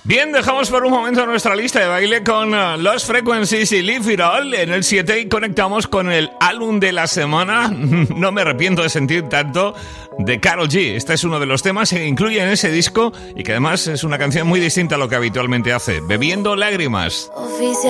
Bien, dejamos por un momento nuestra lista de baile con Lost Frequencies y Leave It All en el 7 y conectamos con el álbum de la semana. No me arrepiento de sentir tanto, de Karol G. Este es uno de los temas que incluye en ese disco y que además es una canción muy distinta a lo que habitualmente hace, Bebiendo Lágrimas.